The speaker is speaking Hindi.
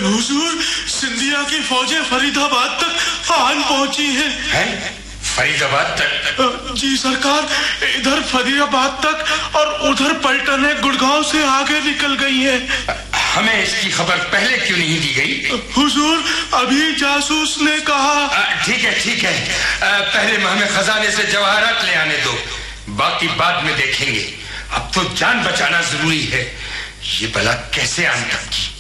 हुजूर, सिंधिया की फौजें फरीदाबाद तक आन पहुंची हैं। फरीदाबाद तक? जी सरकार, इधर फरीदाबाद तक और उधर पलटन गुड़गांव से आगे निकल गई है। हमें इसकी खबर पहले क्यों नहीं दी गई? हुजूर, अभी जासूस ने कहा। ठीक है, पहले हमें खजाने से जवाहरात ले आने दो, बाकी बाद में देखेंगे। अब तो जान बचाना जरूरी है। ये बला कैसे आन टपकी?